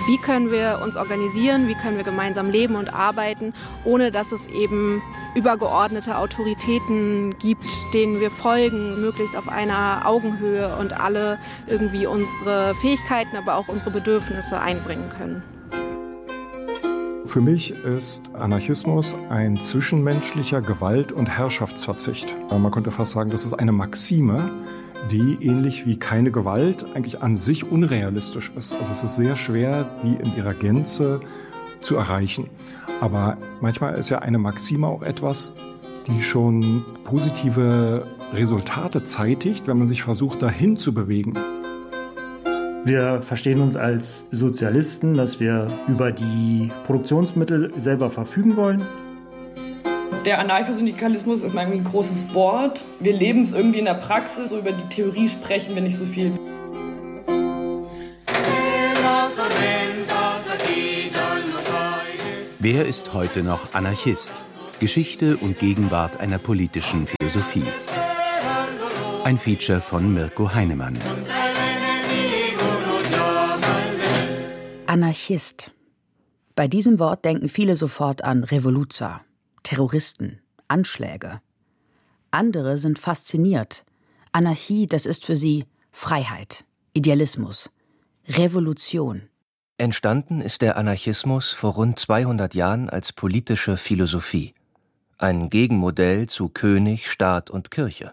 Wie können wir uns organisieren, wie können wir gemeinsam leben und arbeiten, ohne dass es eben übergeordnete Autoritäten gibt, denen wir folgen, möglichst auf einer Augenhöhe und alle irgendwie unsere Fähigkeiten, aber auch unsere Bedürfnisse einbringen können. Für mich ist Anarchismus ein zwischenmenschlicher Gewalt- und Herrschaftsverzicht. Man könnte fast sagen, das ist eine Maxime, die ähnlich wie keine Gewalt eigentlich an sich unrealistisch ist. Also es ist sehr schwer, die in ihrer Gänze zu erreichen. Aber manchmal ist ja eine Maxime auch etwas, die schon positive Resultate zeitigt, wenn man sich versucht, dahin zu bewegen. Wir verstehen uns als Sozialisten, dass wir über die Produktionsmittel selber verfügen wollen. Der Anarchosyndikalismus ist irgendwie ein großes Wort. Wir leben es irgendwie in der Praxis, so über die Theorie sprechen wir nicht so viel. Wer ist heute noch Anarchist? Geschichte und Gegenwart einer politischen Philosophie. Ein Feature von Mirko Heinemann. Anarchist. Bei diesem Wort denken viele sofort an Revoluzer, Terroristen, Anschläge. Andere sind fasziniert. Anarchie, das ist für sie Freiheit, Idealismus, Revolution. Entstanden ist der Anarchismus vor rund 200 Jahren als politische Philosophie. Ein Gegenmodell zu König, Staat und Kirche.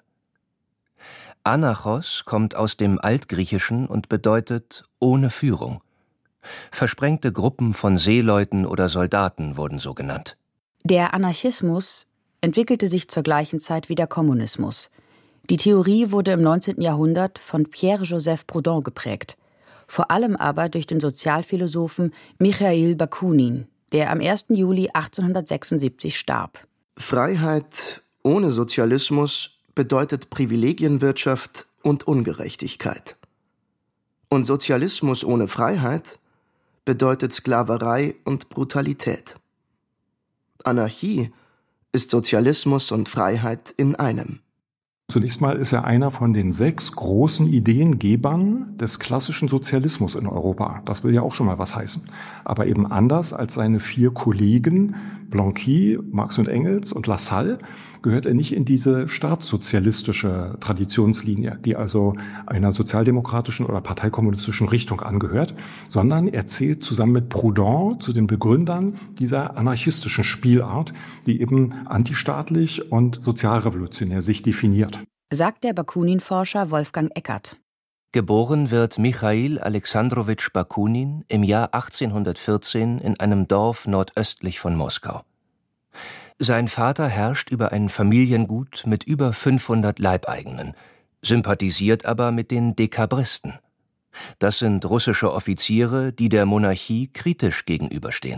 Anarchos kommt aus dem Altgriechischen und bedeutet ohne Führung. Versprengte Gruppen von Seeleuten oder Soldaten wurden so genannt. Der Anarchismus entwickelte sich zur gleichen Zeit wie der Kommunismus. Die Theorie wurde im 19. Jahrhundert von Pierre-Joseph Proudhon geprägt. Vor allem aber durch den Sozialphilosophen Michail Bakunin, der am 1. Juli 1876 starb. Freiheit ohne Sozialismus bedeutet Privilegienwirtschaft und Ungerechtigkeit. Und Sozialismus ohne Freiheit bedeutet Sklaverei und Brutalität. Anarchie ist Sozialismus und Freiheit in einem. Zunächst mal ist er einer von den 6 großen Ideengebern des klassischen Sozialismus in Europa. Das will ja auch schon mal was heißen. Aber eben anders als seine 4 Kollegen, Blanqui, Marx und Engels und Lassalle, gehört er nicht in diese staatssozialistische Traditionslinie, die also einer sozialdemokratischen oder parteikommunistischen Richtung angehört, sondern er zählt zusammen mit Proudhon zu den Begründern dieser anarchistischen Spielart, die eben antistaatlich und sozialrevolutionär sich definiert. Sagt der Bakunin-Forscher Wolfgang Eckert. Geboren wird Michail Alexandrowitsch Bakunin im Jahr 1814 in einem Dorf nordöstlich von Moskau. Sein Vater herrscht über ein Familiengut mit über 500 Leibeigenen, sympathisiert aber mit den Dekabristen. Das sind russische Offiziere, die der Monarchie kritisch gegenüberstehen.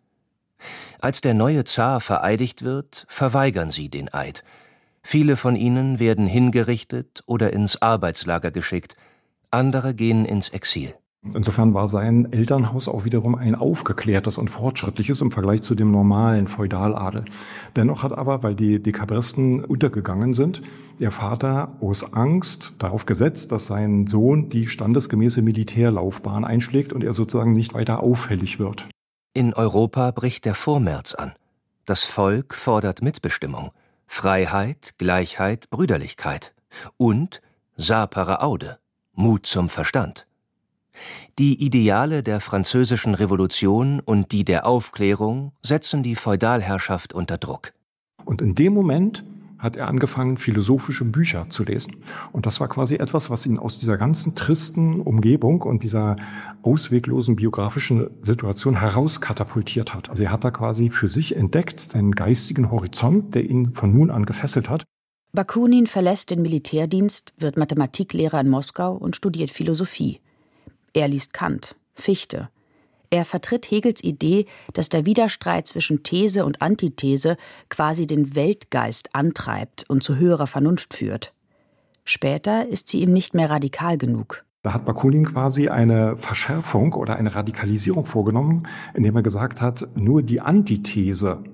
Als der neue Zar vereidigt wird, verweigern sie den Eid. Viele von ihnen werden hingerichtet oder ins Arbeitslager geschickt, andere gehen ins Exil. Insofern war sein Elternhaus auch wiederum ein aufgeklärtes und fortschrittliches im Vergleich zu dem normalen Feudaladel. Dennoch hat aber, weil die Dekabristen untergegangen sind, der Vater aus Angst darauf gesetzt, dass sein Sohn die standesgemäße Militärlaufbahn einschlägt und er sozusagen nicht weiter auffällig wird. In Europa bricht der Vormärz an. Das Volk fordert Mitbestimmung, Freiheit, Gleichheit, Brüderlichkeit und sapere aude, Mut zum Verstand. Die Ideale der Französischen Revolution und die der Aufklärung setzen die Feudalherrschaft unter Druck. Und in dem Moment hat er angefangen, philosophische Bücher zu lesen. Und das war quasi etwas, was ihn aus dieser ganzen tristen Umgebung und dieser ausweglosen biografischen Situation herauskatapultiert hat. Also er hat da quasi für sich entdeckt einen geistigen Horizont, der ihn von nun an gefesselt hat. Bakunin verlässt den Militärdienst, wird Mathematiklehrer in Moskau und studiert Philosophie. Er liest Kant, Fichte. Er vertritt Hegels Idee, dass der Widerstreit zwischen These und Antithese quasi den Weltgeist antreibt und zu höherer Vernunft führt. Später ist sie ihm nicht mehr radikal genug. Da hat Bakunin quasi eine Verschärfung oder eine Radikalisierung vorgenommen, indem er gesagt hat, nur die Antithese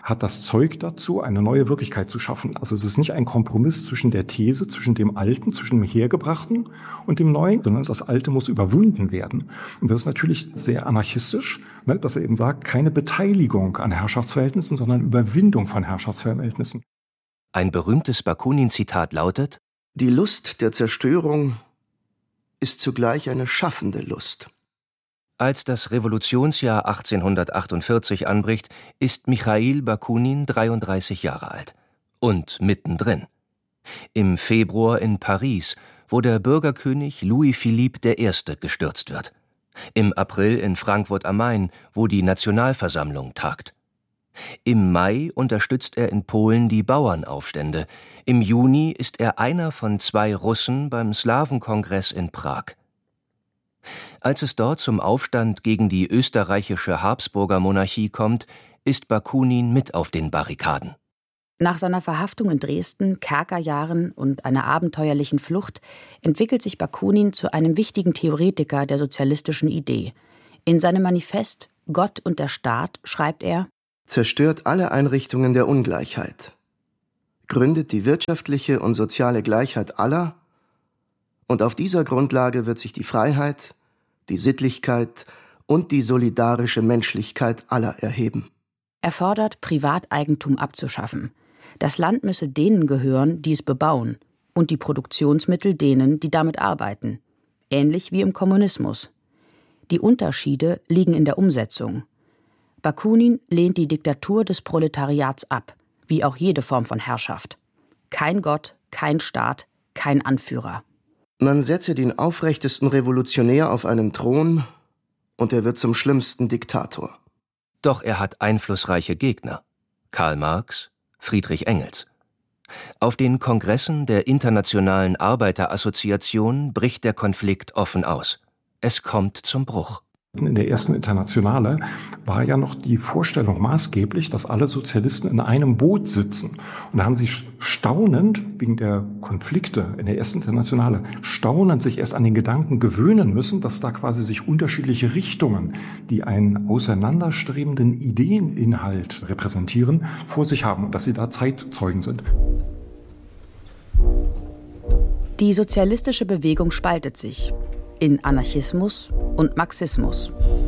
hat das Zeug dazu, eine neue Wirklichkeit zu schaffen. Also es ist nicht ein Kompromiss zwischen der These, zwischen dem Alten, zwischen dem Hergebrachten und dem Neuen, sondern das Alte muss überwunden werden. Und das ist natürlich sehr anarchistisch, dass er eben sagt, keine Beteiligung an Herrschaftsverhältnissen, sondern Überwindung von Herrschaftsverhältnissen. Ein berühmtes Bakunin-Zitat lautet: Die Lust der Zerstörung ist zugleich eine schaffende Lust. Als das Revolutionsjahr 1848 anbricht, ist Michail Bakunin 33 Jahre alt. Und mittendrin. Im Februar in Paris, wo der Bürgerkönig Louis-Philippe I. gestürzt wird. Im April in Frankfurt am Main, wo die Nationalversammlung tagt. Im Mai unterstützt er in Polen die Bauernaufstände. Im Juni ist er einer von 2 Russen beim Slawenkongress in Prag. Als es dort zum Aufstand gegen die österreichische Habsburger Monarchie kommt, ist Bakunin mit auf den Barrikaden. Nach seiner Verhaftung in Dresden, Kerkerjahren und einer abenteuerlichen Flucht entwickelt sich Bakunin zu einem wichtigen Theoretiker der sozialistischen Idee. In seinem Manifest »Gott und der Staat« schreibt er: Zerstört alle Einrichtungen der Ungleichheit, gründet die wirtschaftliche und soziale Gleichheit aller, und auf dieser Grundlage wird sich die Freiheit, die Sittlichkeit und die solidarische Menschlichkeit aller erheben. Er fordert, Privateigentum abzuschaffen. Das Land müsse denen gehören, die es bebauen, und die Produktionsmittel denen, die damit arbeiten. Ähnlich wie im Kommunismus. Die Unterschiede liegen in der Umsetzung. Bakunin lehnt die Diktatur des Proletariats ab, wie auch jede Form von Herrschaft. Kein Gott, kein Staat, kein Anführer. Man setze den aufrechtesten Revolutionär auf einen Thron und er wird zum schlimmsten Diktator. Doch er hat einflussreiche Gegner. Karl Marx, Friedrich Engels. Auf den Kongressen der Internationalen Arbeiterassoziation bricht der Konflikt offen aus. Es kommt zum Bruch. In der ersten Internationale war ja noch die Vorstellung maßgeblich, dass alle Sozialisten in einem Boot sitzen. Und da haben sie staunend, wegen der Konflikte in der ersten Internationale, staunend sich erst an den Gedanken gewöhnen müssen, dass da quasi sich unterschiedliche Richtungen, die einen auseinanderstrebenden Ideeninhalt repräsentieren, vor sich haben und dass sie da Zeitzeugen sind. Die sozialistische Bewegung spaltet sich in Anarchismus und Marxismus.